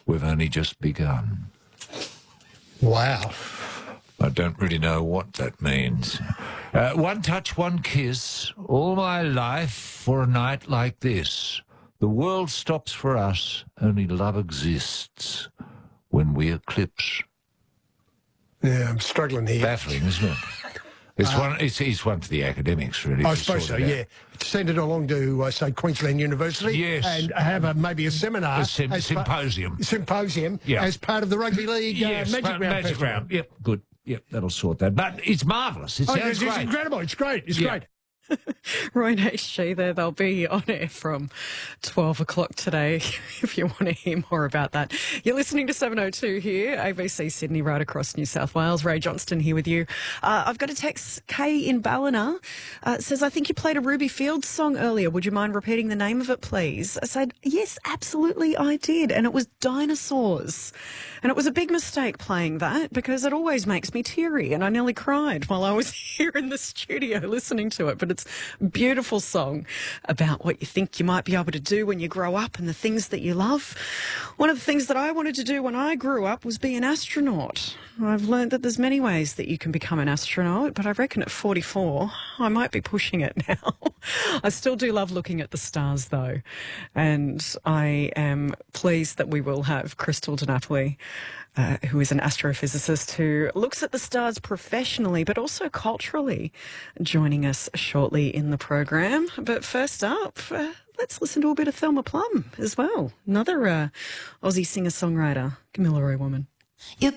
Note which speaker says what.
Speaker 1: we've only just begun.
Speaker 2: Wow.
Speaker 1: I don't really know what that means. One touch, one kiss, all my life for a night like this. The world stops for us, only love exists when we eclipse.
Speaker 2: Yeah, I'm struggling here.
Speaker 1: Baffling, isn't it? It's one for the academics, really.
Speaker 2: I suppose so, yeah. Send it along to, say, Queensland University.
Speaker 1: Yes.
Speaker 2: And have maybe a seminar.
Speaker 1: Symposium.
Speaker 2: Symposium,
Speaker 1: yeah.
Speaker 2: As part of the Rugby League
Speaker 1: yes,
Speaker 2: Magic Round.
Speaker 1: Yep, good. Yep, that'll sort that. But it's marvellous. It sounds great.
Speaker 2: It's incredible. It's great. It's great.
Speaker 3: Roy and HG there. They'll be on air from 12 o'clock today if you want to hear more about that. You're listening to 702 here, ABC Sydney, right across New South Wales. Ray Johnston here with you. I've got a text. Kay in Ballina says, I think you played a Ruby Fields song earlier. Would you mind repeating the name of it, please? I said, yes, absolutely I did. And it was Dinosaurs. And it was a big mistake playing that because it always makes me teary. And I nearly cried while I was here in the studio listening to it. But it's a beautiful song about what you think you might be able to do when you grow up and the things that you love. One of the things that I wanted to do when I grew up was be an astronaut. I've learned that there's many ways that you can become an astronaut, but I reckon at 44, I might be pushing it now. I still do love looking at the stars, though, and I am pleased that we will have Crystal DiNapoli, who is an astrophysicist who looks at the stars professionally but also culturally, joining us shortly in the program. But first up, let's listen to a bit of Thelma Plum as well. Another Aussie singer-songwriter, Camilla Roy Woman.
Speaker 4: You